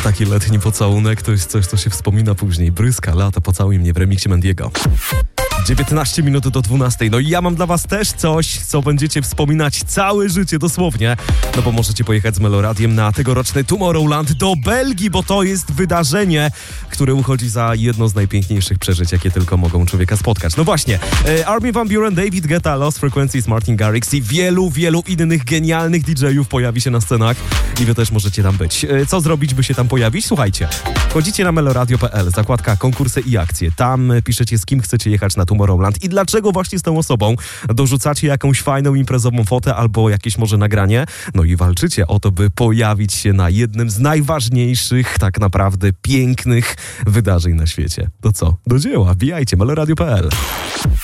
taki letni pocałunek to jest coś, co się wspomina później. Bryska, lata, pocałuj mnie w remiksie Mendiego. 19 minut do 12. No i ja mam dla was też coś, co będziecie wspominać całe życie, dosłownie. No bo możecie pojechać z Meloradiem na tegoroczny Tomorrowland do Belgii, bo to jest wydarzenie, które uchodzi za jedno z najpiękniejszych przeżyć, jakie tylko mogą człowieka spotkać. No właśnie, Armin van Buuren, David Guetta, Lost Frequencies, Martin Garrix i wielu innych genialnych DJ-ów pojawi się na scenach i wy też możecie tam być. Co zrobić, by się tam pojawić? Słuchajcie, wchodzicie na meloradio.pl, zakładka konkursy i akcje. Tam piszecie, z kim chcecie jechać na Tomorrowland i dlaczego właśnie z tą osobą. Dorzucacie jakąś fajną imprezową fotę albo jakieś może nagranie. No i walczycie o to, by pojawić się na jednym z najważniejszych, tak naprawdę pięknych wydarzeń na świecie. To co? Do dzieła, wbijajcie meloradio.pl.